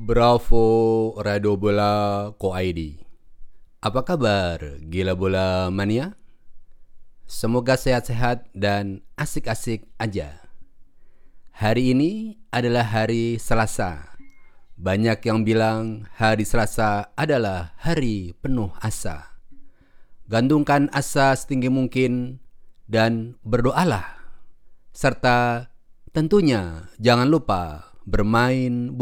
Bravo Radio Bola Ko ID. Apa kabar gila bola mania? Semoga sehat-sehat dan asik-asik aja. Hari ini adalah hari Selasa. Banyak yang bilang hari Selasa adalah hari penuh asa. Gantungkan asa setinggi mungkin dan berdoalah. Serta tentunya jangan lupa bermain